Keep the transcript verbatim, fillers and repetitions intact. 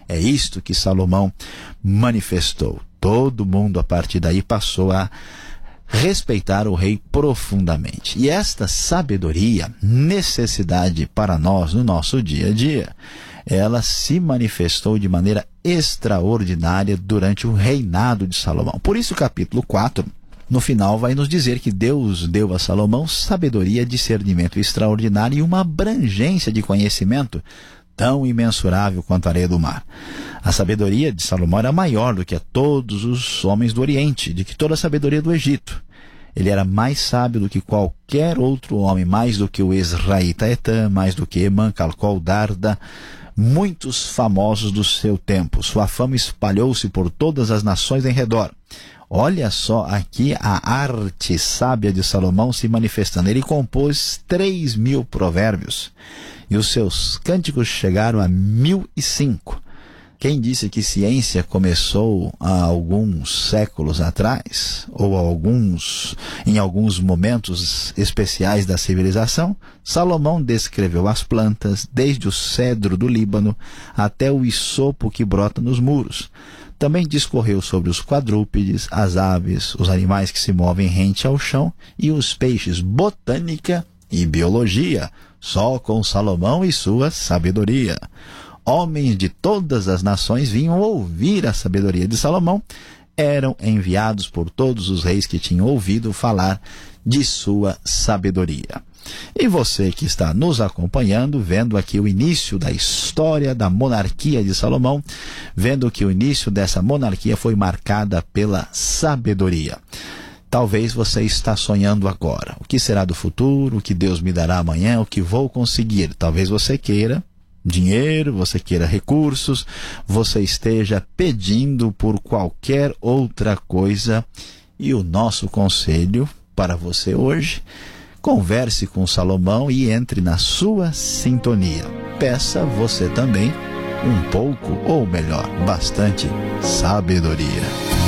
É isto que Salomão manifestou. Todo mundo a partir daí passou a respeitar o rei profundamente. E esta sabedoria, necessidade para nós no nosso dia a dia, ela se manifestou de maneira extraordinária durante o reinado de Salomão. Por isso o capítulo quatro, no final, vai nos dizer que Deus deu a Salomão sabedoria, discernimento extraordinário e uma abrangência de conhecimento tão imensurável quanto a areia do mar. A sabedoria de Salomão era maior do que a todos os homens do Oriente, de que toda a sabedoria do Egito. Ele era mais sábio do que qualquer outro homem, mais do que o israelita Etã, mais do que Emã, Calcol, Darda, muitos famosos do seu tempo. Sua fama espalhou-se por todas as nações em redor. Olha só aqui a arte sábia de Salomão se manifestando. Ele compôs três mil provérbios e os seus cânticos chegaram a mil e cinco. Quem disse que ciência começou há alguns séculos atrás, ou alguns, em alguns momentos especiais da civilização? Salomão descreveu as plantas, desde o cedro do Líbano até o isopo que brota nos muros. Também discorreu sobre os quadrúpedes, as aves, os animais que se movem rente ao chão e os peixes, botânica e biologia, só com Salomão e sua sabedoria. Homens de todas as nações vinham ouvir a sabedoria de Salomão, eram enviados por todos os reis que tinham ouvido falar de sua sabedoria. E você que está nos acompanhando, vendo aqui o início da história da monarquia de Salomão, vendo que o início dessa monarquia foi marcada pela sabedoria. Talvez você está sonhando agora. O que será do futuro? O que Deus me dará amanhã? O que vou conseguir? Talvez você queira dinheiro, você queira recursos, você esteja pedindo por qualquer outra coisa. E o nosso conselho para você hoje: converse com Salomão e entre na sua sintonia. Peça você também um pouco, ou melhor, bastante sabedoria.